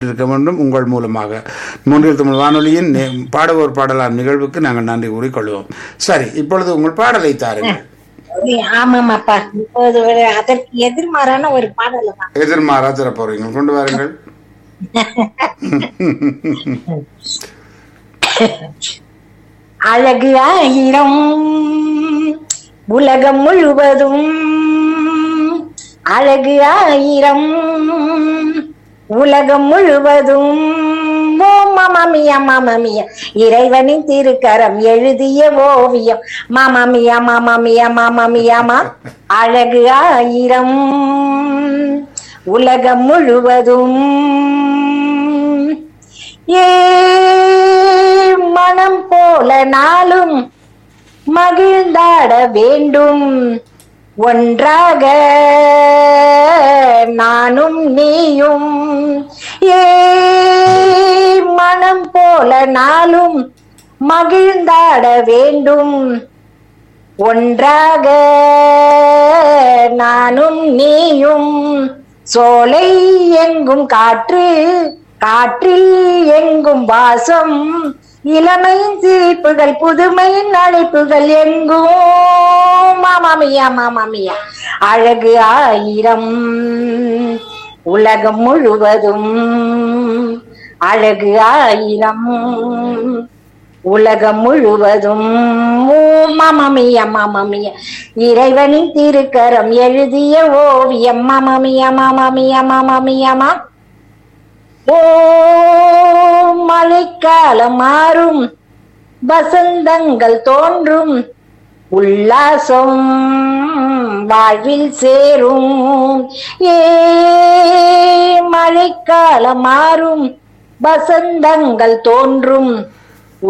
இருக்க வேண்டும். உங்கள் மூலமாக மூன்றில் தமிழ் வானொலியின் பாடுவோர் பாடலாம் நிகழ்வுக்கு நாங்கள் நன்றி கூறிக்கொள்வோம். சரி, இப்பொழுது உங்கள் பாடலை தாருங்கள். ஆமாமாப்பா, இப்போது அதற்கு எதிர்மாறான ஒரு பாடல் தான். எதிர்மாறா தர போறீங்க, கொண்டு வாருங்கள். அழகு ஆயிரம் உலகம் முழுவதும், அழகு ஆயிரம் உலகம் முழுவதும், மாமாமியா மாமாமியா இறைவனின் திருக்கரம் எழுதிய ஓவியம், மாமாமியா மாமாமியா மாமாமியாமா அழகு ஆயிரம் உலகம் முழுவதும். ஏ மனம் போல நாளும் மகிழ்ந்தாட வேண்டும், ஒன்றாக நானும் நீயும். ஏ மனம் போல நாளும் மகிழ்ந்தாட வேண்டும், ஒன்றாக நானும் நீயும். சோலை எங்கும் காற்று, காற்றில் எங்கும் வாசம், இளமையின் சிரிப்புகள் புதுமையின் அழைப்புகள் எங்கும், மாமாமியா மாமாமியா அழகு ஆயிரம் உலகம் முழுவதும், அழகு ஆயிரம் உலகம் முழுவதும், மாமாமியா மாமாமியா இறைவனின் திருக்கரம் எழுதிய ஓவியம், மாமாமியா மாமாமியா மாமாமியாமா. ஓ மழைக்காலம் மாறும், வசந்தங்கள் தோன்றும், உல்லாசம் வாழ்வில் சேரும். ஏ மழைக்காலம் மாறும், வசந்தங்கள் தோன்றும்,